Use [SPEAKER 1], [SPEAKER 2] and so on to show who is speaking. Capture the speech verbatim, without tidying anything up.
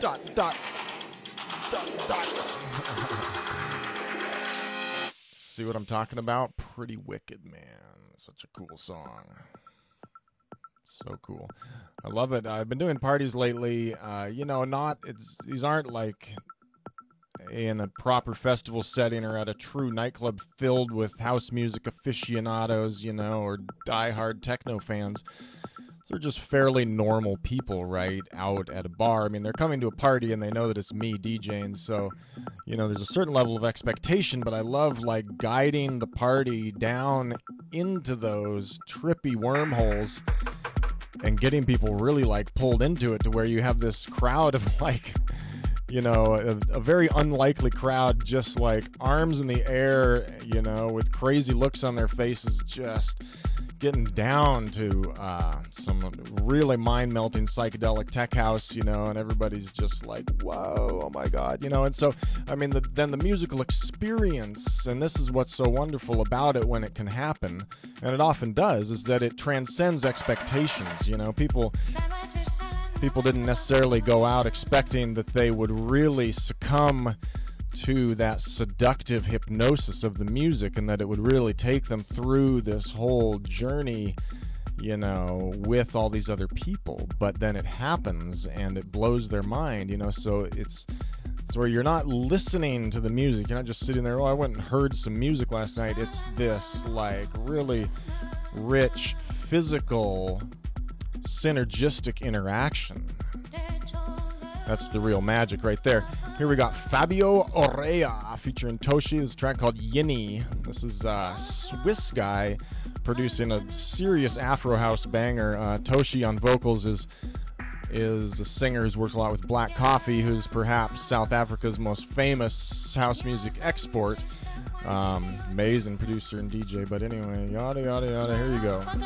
[SPEAKER 1] dot, dot, dot, dot. See what I'm talking about? Pretty Wicked, man. Such a cool song. So cool. I love it. I've been doing parties lately. Uh, you know, not it's these aren't like in a proper festival setting or at a true nightclub filled with house music aficionados, you know, or diehard techno fans. They're just fairly normal people, right, out at a bar. I mean, they're coming to a party and they know that it's me DJing, so, you know, there's a certain level of expectation, but I love, like, guiding the party down into those trippy wormholes and getting people really, like, pulled into it to where you have this crowd of, like, you know, a, a very unlikely crowd, just, like, arms in the air, you know, with crazy looks on their faces, just getting down to uh, some really mind-melting psychedelic tech house, you know, and everybody's just like, whoa, oh my God, you know. And so, I mean, the, then the musical experience, and this is what's so wonderful about it when it can happen, and it often does, is that it transcends expectations, you know. People... People didn't necessarily go out expecting that they would really succumb to that seductive hypnosis of the music and that it would really take them through this whole journey, you know, with all these other people. But then it happens and it blows their mind, you know, so it's, it's where you're not listening to the music. You're not just sitting there, oh, I went and heard some music last night. It's this, like, really rich, physical, synergistic interaction. That's the real magic right there. Here we got Fabio Orea featuring Toshi. This track called Yinny. This is a Swiss guy producing a serious Afro house banger. Uh, Toshi on vocals is is a singer who's worked a lot with Black Coffee, who's perhaps South Africa's most famous house music export. Um, amazing producer and D J. But anyway, yada yada yada. Here you go.